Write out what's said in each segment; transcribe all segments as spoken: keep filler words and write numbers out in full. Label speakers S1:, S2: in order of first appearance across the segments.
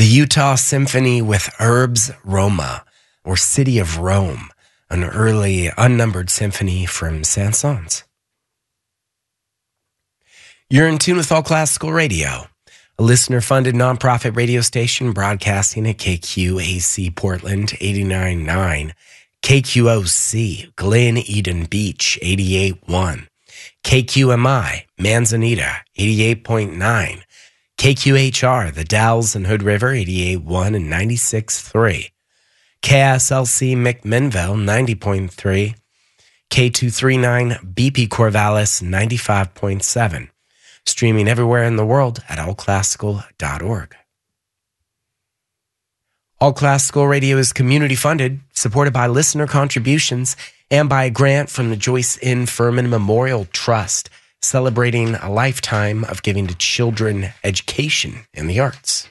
S1: Utah Symphony with Urbs Roma, or City of Rome, an early unnumbered symphony from Saint-Saëns. You're in tune with All Classical Radio, a listener-funded nonprofit radio station broadcasting at K Q A C Portland eighty-nine point nine, K Q O C Glen Eden Beach eighty-eight point one, K Q M I Manzanita eighty-eight point nine, K Q H R The Dalles and Hood River eighty-eight point one and ninety-six point three, K S L C McMinnville ninety point three, K two thirty-nine B P Corvallis ninety-five point seven. Streaming everywhere in the world at all classical dot org. All Classical Radio is community funded, supported by listener contributions, and by a grant from the Joyce N. Furman Memorial Trust, celebrating a lifetime of giving to children education in the arts.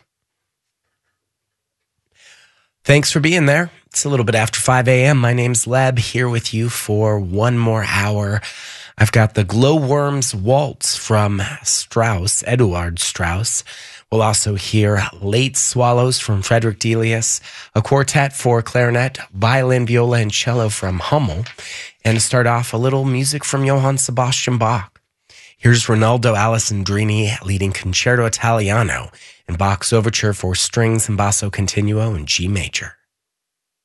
S1: Thanks for being there. It's a little bit after five a.m. My name's Leb, here with you for one more hour. I've got the Glowworms Waltz from Strauss, Eduard Strauss. We'll also hear Late Swallows from Frederick Delius, a quartet for clarinet, violin, viola, and cello from Hummel, and to start off, a little music from Johann Sebastian Bach. Here's Ronaldo Alessandrini leading Concerto Italiano in Bach's Overture for Strings and Basso Continuo in G major.